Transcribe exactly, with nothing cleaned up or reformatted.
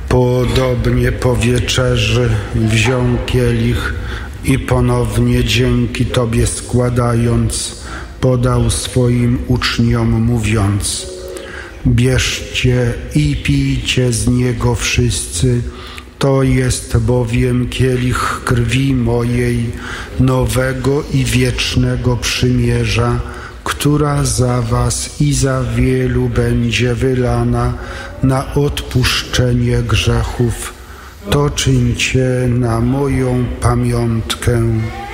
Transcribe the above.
Podobnie po wieczerzy wziął kielich i ponownie dzięki Tobie składając, podał swoim uczniom mówiąc: bierzcie i pijcie z niego wszyscy, to jest bowiem kielich krwi mojej, nowego i wiecznego przymierza, która za was i za wielu będzie wylana na odpuszczenie grzechów. To czyńcie na moją pamiątkę.